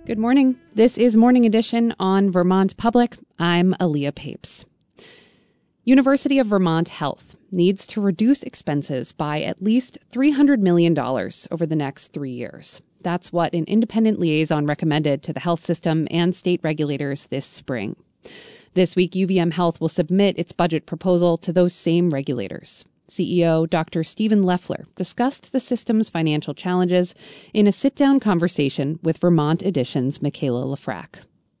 Good morning. This is Morning Edition on Vermont Public. I'm Aaliyah Papes. University of Vermont Health needs to reduce expenses by at least $300 million over the next 3 years. That's what an independent liaison recommended to the health system and state regulators this spring. This week, UVM Health will submit its budget proposal to those same regulators. CEO Dr. Stephen Loeffler discussed the system's financial challenges in a sit-down conversation with Vermont Edition's Michaela Lafrac.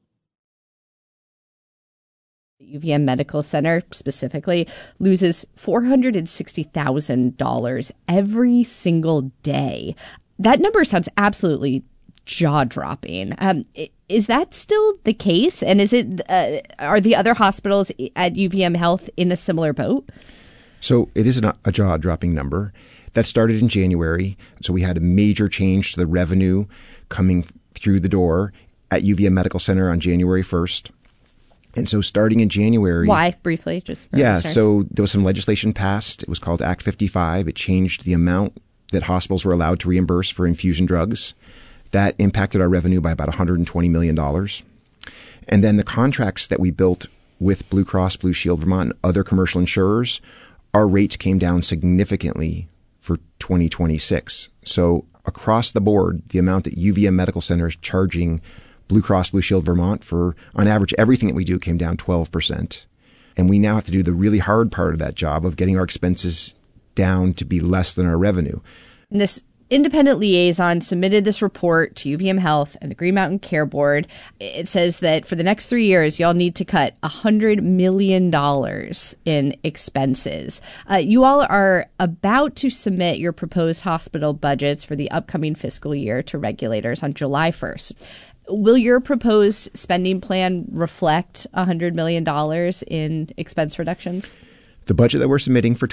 The UVM Medical Center specifically loses $460,000 every single day. That number sounds absolutely jaw-dropping. Is that still the case? And are the other hospitals at UVM Health in a similar boat? So it is a jaw-dropping number. That started in January. So we had a major change to the revenue coming through the door at UVM Medical Center on January 1st. And so starting in January... Why? Briefly, just for Yeah, listeners. so there was some legislation passed. It was called Act 55. It changed the amount that hospitals were allowed to reimburse for infusion drugs. That impacted our revenue by about $120 million. And then the contracts that we built with Blue Cross Blue Shield Vermont and other commercial insurers, our rates came down significantly for 2026. So across the board, the amount that UVM Medical Center is charging Blue Cross Blue Shield Vermont for, on average, everything that we do came down 12%. And we now have to do the really hard part of that job of getting our expenses down to be less than our revenue. And this independent liaison submitted this report to UVM Health and the Green Mountain Care Board. It says that for the next 3 years, y'all need to cut $100 million in expenses. You all are about to submit your proposed hospital budgets for the upcoming fiscal year to regulators on July 1st. Will your proposed spending plan reflect $100 million in expense reductions? The budget that we're submitting for